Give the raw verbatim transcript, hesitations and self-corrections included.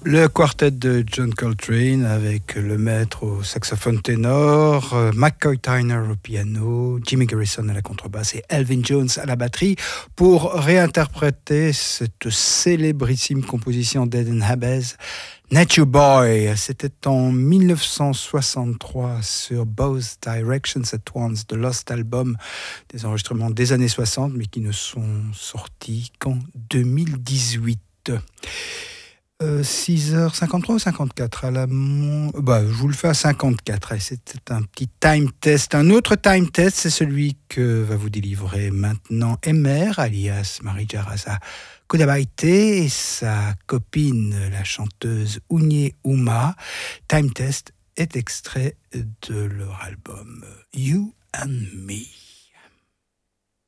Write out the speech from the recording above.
Le quartet de John Coltrane avec le maître au saxophone ténor, McCoy Tyner au piano, Jimmy Garrison à la contrebasse et Elvin Jones à la batterie pour réinterpréter cette célébrissime composition d'Eden Habez, Nature Boy. C'était en dix-neuf cent soixante-trois sur Both Directions at Once, The Lost Album, des enregistrements des années soixante mais qui ne sont sortis qu'en deux mille dix-huit. Euh, six heures cinquante-trois ou cinquante-quatre à la mon... bah, je vous le fais à cinquante-quatre. C'était un petit time test. Un autre time test, c'est celui que va vous délivrer maintenant Emer, alias Marie-Jarasa Kodabaite, et sa copine, la chanteuse Ounye Ouma. Time test est extrait de leur album You and Me.